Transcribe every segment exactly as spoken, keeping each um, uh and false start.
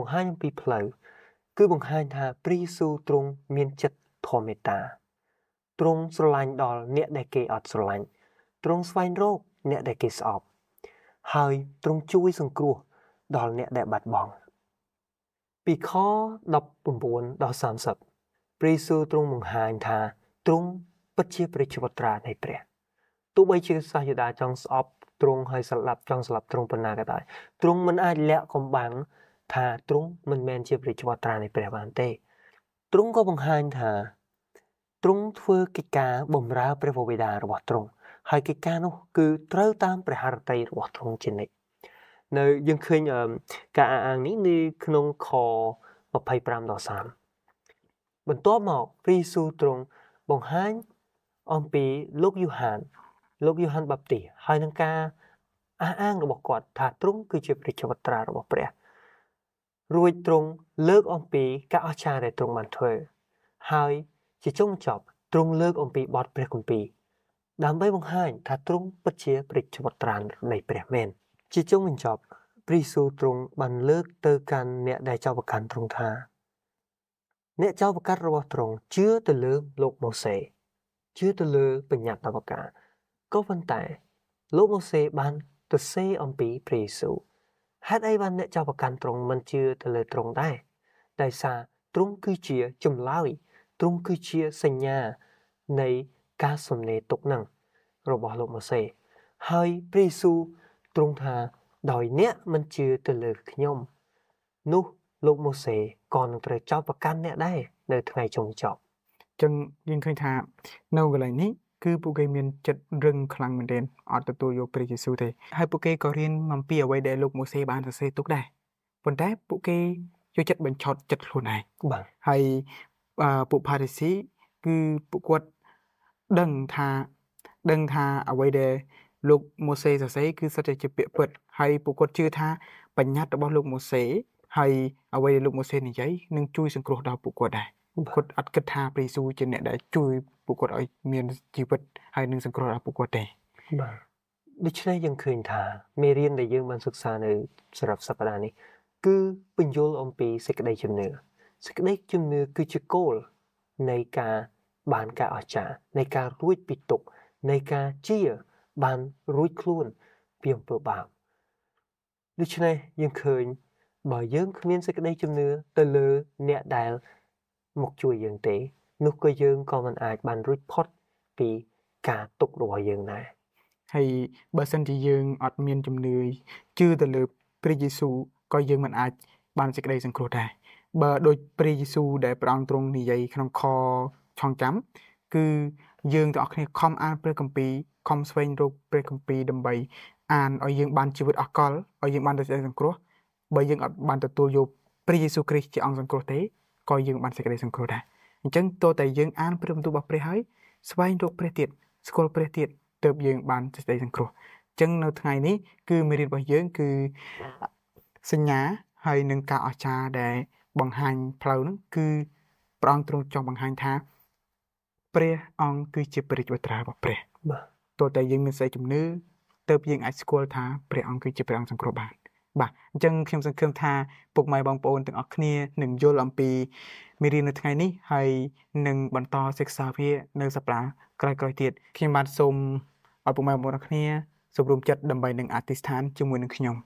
បង្ហាញអំពីផ្លូវគឺបង្ហាញថាព្រះយេស៊ូវទ្រង់មានចិត្តធម៌មេត្តាទ្រង់ស្រឡាញ់ដល់អ្នកដែលគេអត់ស្រឡាញ់ទ្រង់ស្វែងរកអ្នកដែលគេស្អប់ហើយទ្រង់ជួយសង្គ្រោះដល់អ្នកដែលបាត់បង់ពីខដប់៩ដល់សាមសិបព្រះយេស៊ូវទ្រង់បង្ហាញថាទ្រង់ពិតជាព្រះជីវិតត្រានៃព្រះទោះបីជាសាសយូដាចង់ស្អប់ទ្រង់ហើយស្លាប់ចង់ស្លាប់ទ្រង់ប៉ុណ្ណាក៏ដោយទ្រង់មិនអាចលាក់កំបាំងថាទ្រង់មិនមែនជាព្រះជីវិតត្រានៃព្រះបានទេទ្រង់ក៏បង្ហាញថាទ្រង់ធ្វើកិច្ចការបម្រើព្រះបិតារបស់ទ្រង់ហើយកិច្ចការនោះគឺត្រូវតាមព្រះハរតីរបស់ទ្រង់ជានិច្ចនៅយើងឃើញការអះអាងនេះនៅក្នុងខ២៥ដល់សាមបន្ទាប់មកព្រះយេស៊ូវទ្រង់បង្ហាញអំពីលោកយូហានលោកយូហានបាប់ទីហើយនឹងការអះអាងរបស់គាត់ថាទ្រង់គឺជាព្រះជីវិតត្រារបស់ព្រះរួចទ្រង់លើកអំពីការអស្ចារ្យដែលទ្រង់បានធ្វើហើយជាចុងបញ្ចប់ទ្រង់លើកអំពីបទព្រះគម្ពីរដើម្បីបង្ហាញថាទ្រង់ពិតជាព្រះជីវិតត្រានៃព្រះមែនជាចុងបញ្ចប់ព្រះយេស៊ូវទ្រង់បានលើកទៅកាន់អ្នកដែលចោទប្រកាន់ទ្រង់ថាអ្នកចោទប្រកាន់របស់ទ្រង់ជឿទៅលើលោកម៉ូសេជឿទៅលើបញ្ញត្តិ10ប្រការក៏ប៉ុន្តែលោកម៉ូសេបានទៅសេអំពីព្រះយេស៊ូវហេតុអីបានអ្នកចោទប្រកាន់ទ្រង់មិនជឿទៅលើទ្រង់ដែរដោយសារទ្រង់គឺជាចម្លើយទ្រង់គឺជាសញ្ញានៃការសំណេរទុកនឹងរបស់លោកម៉ូសេហើយព្រះយេស៊ូវទ្រង់ថាដោយអ្នកមិនជឿទៅលើខ្ញុំនោះលោកម៉ូសេក៏នឹងត្រូវចោទប្រកាន់អ្នកដែរនៅថ្ងៃចុងចប់អញ្ចឹងយើងឃើញថានៅកន្លែងនេះគឺពួកគេមានចិត្តរឹងខ្លាំងមែនទែនអត់ទទួលយកព្រះយេស៊ូវទេហើយពួកគេក៏រៀនអំពីអ្វីដែលលោកម៉ូសេបានសរសេរទុកដែរប៉ុន្តែពួកគេយកចិត្តបញ្ឆោតចិត្តខ្លួនឯងបាទហើយពួកផារីស៊ីគឺពួកគាត់ដឹងថាដឹងថាអ្វីដែលលោកម៉ូសេសរសេរគឺសុទ្ធតែជាពាក្យពិតហើយពួកគាត់ជឿថាបញ្ញត្តិរបស់លោកម៉ូសេហើយអ្វីដែលលោកម៉ូសេនិយាយនឹងជួយសង្គ្រោះដល់ពួកគាត់ដែរគាត់អត់គិតថាព្រះយេស៊ូវជាអ្នកដែលជួយពួកគាត់ឲ្យមានជីវិតហើយនឹងសង្គ្រោះដល់ពួកគាត់ទេបាទដូច្នេះយើងឃើញថាមេរៀនដែលយើងបានសិក្សានៅសម្រាប់សប្តាហ៍នេះគឺពន្យល់អំពីសេចក្តីជំនឿសេចក្តីជំនឿគឺជាគោលនៃការបានការអស្ចារ្យនៃការរួចពីទុក្ខនៃការជាបានរួចខ្លួនពីអំពើបាបដូច្នេះយើងឃើញបើយើងគ្មានសេចក្តីជំនឿទៅលើអ្នកដែលមកជួយយើងទេនោះក៏យើងក៏មិនអាចបានរួចផុតពីការទុក្ខរបស់យើងដែរហើយបើសិនជាយើងអត់មានជំនឿជឿទៅលើព្រះយេស៊ូវក៏យើងមិនអាចបានសេចក្តីសង្គ្រោះដែរបើដូចព្រះយេស៊ូវដែលព្រះអង្គទ្រង់និយាយក្នុងខឆងចាំគឺយើងទាំងអស់គ្នាខំអានព្រះគម្ពីរខំស្វែងរកព្រះគម្ពីរដើម្បីអានឲ្យយើងបានជីវិតអកលឲ្យយើងបានសេចក្តីសង្គ្រោះបើយើងអត់បានទទួលយកព្រះយេស៊ូវគ្រីស្ទជាអង្គសង្គ្រោះទេក៏យើងបានសេចក្តីសង្គ្រោះដែរអញ្ចឹងតើតែយើងអានព្រះបន្ទូលរបស់ព្រះហើយស្វែងរកព្រះទៀតស្គាល់ព្រះទៀតទើបយើងបានសេចក្តីសង្គ្រោះអញ្ចឹងនៅថ្ងៃនេះគឺមេរៀនរបស់យើងគឺសញ្ញាហើយនឹងការអស្ចារ្យដែលបង្ហាញផ្លូវហ្នឹងគឺព្រះអង្គទ្រង់ចង់បង្ហាញថាព្រះអង្គគឺជាព្រះជីវិតត្រារបស់ព្រះបាទទោះតែយើងមានសេចក្តីជំនឿទើបយើងអាចស្គាល់ថាព្រះអង្គគឺជាព្រះអង្គសង្គ្រោះបានបាទអញ្ចឹងខ្ញុំសង្ឃឹមថាពុកម៉ែបងប្អូនទាំងអស់គ្នានឹងយល់អំពីមេរៀននៅថ្ងៃនេះហើយនឹងបន្តសិក្សាវានៅសប្តាហ៍ក្រោយៗទៀតខ្ញុំបាទសូមឲ្យពុកម៉ែបងប្អូនទាំងអស់គ្នាសូមរួមចិត្តដើម្បីនឹងអធិស្ឋានជាមួយនឹងខ្ញុំ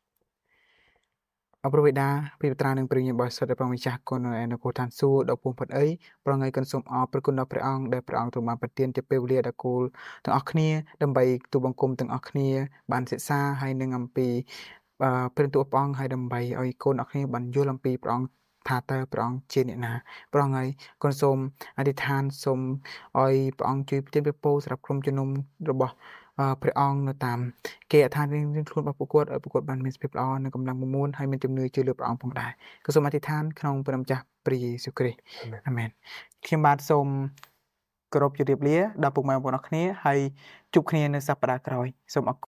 អព្រះបិតាព្រះបត្រានឹងព្រះញាបរិសុទ្ធដែលព្រះម្ចាស់គុណនៅនគរឋានសួគ៌ដ៏ពងផុតអីប្រងៃគុណសូមអរព្រគុណដល់ព្រះអង្គដែលព្រះអង្គទ្រង់បានប្រទានជាពេលវេលាដ៏គោលទាំងអស់គ្នាដើម្បីទូបង្គំទាំងអស់គ្នាបានសិក្សាហើយនឹងអំពីព្រះបន្ទូលព្រះអង្គហើយដើម្បីឲ្យកូនអរគ្នាបានយល់អំពីព្រះអង្គថាតើព្រះអង្គជាអ្នកណាព្រះអង្គហើយគុណសូមអធិដ្ឋានសូមឲ្យព្រះអង្គជួយប្រទានព្រះពរសម្រាប់ក្រុមជំនុំរបស់ព្រះអង្គនៅតាមគេអត្ថារៀងៗខ្លួនរបស់ពួកគាត់ឲ្យពួកគាត់បានមានសុខភាពល្អនិងកម្លាំងមុំមួនហើយមានជំនឿជឿលើព្រះអង្គផងដែរក៏សូមអធិដ្ឋានក្នុងព្រះនាមម្ចាស់ព្រះយេស៊ូវគ្រីស្ទអាមែនខ្ញុំបាទសូមគោរពជម្រាបលាដល់ពុកម៉ែបងប្អូនអរគ្នាហើយជួបគ្នានៅសប្តាហ៍ក្រោយសូមអរគុណ